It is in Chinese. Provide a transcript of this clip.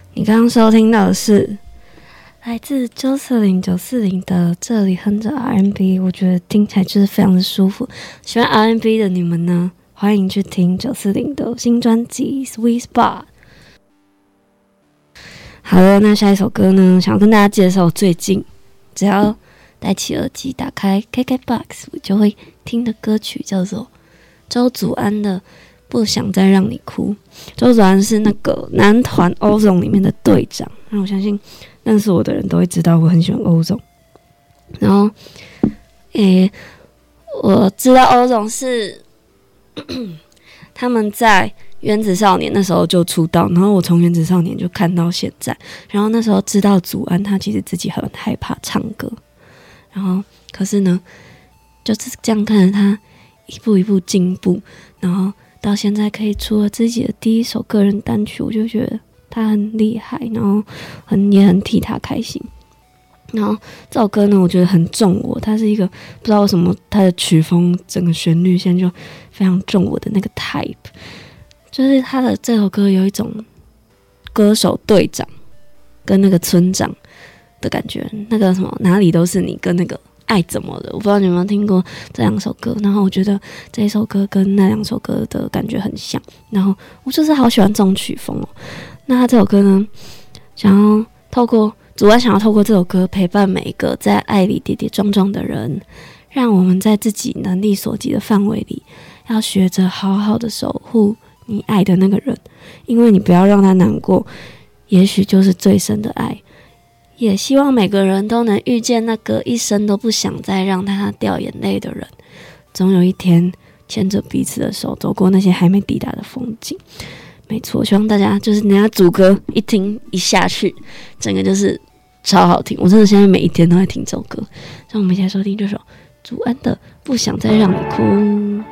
你刚刚收听到的是来自940的这里哼着 R&B， 我觉得听起来就是非常的舒服。喜欢 R&B 的你们呢，欢迎去听940的新专辑 Sweet Spot。好了，那下一首歌呢，想要跟大家介绍最近只要戴起耳机打开 KKBOX 我就会听的歌曲，叫做周祖安的不想再让你哭。周祖安是那个男团 Ozone 里面的队长，那我相信认识我的人都会知道我很喜欢 Ozone。然后我知道 Ozone 是他们在原子少年那时候就出道，然后我从原子少年就看到现在，然后那时候知道祖安他其实自己很害怕唱歌，然后可是呢就是这样看着他一步一步进步，然后到现在可以出了自己的第一首个人单曲，我就觉得他很厉害，然后也很替他开心。然后这首歌呢，我觉得很中我，它是一个不知道为什么它的曲风整个旋律线就非常中我的那个 type， 就是他的这首歌有一种歌手队长跟那个村长的感觉，那个什么哪里都是你跟那个爱怎么了，我不知道你有没有听过这两首歌，然后我觉得这一首歌跟那两首歌的感觉很像，然后我就是好喜欢这种曲风哦。那他这首歌呢，主要想要透过这首歌陪伴每一个在爱里跌跌撞撞的人，让我们在自己能力所及的范围里，要学着好好的守护你爱的那个人，因为你不要让他难过，也许就是最深的爱。也希望每个人都能遇见那个一生都不想再让他掉眼泪的人，总有一天牵着彼此的手走过那些还没抵达的风景。没错，希望大家就是人家主歌一听一下去，整个就是超好听，我真的现在每一天都在听这首歌。让我们一起来收听这首祖安的《不想再让你哭》。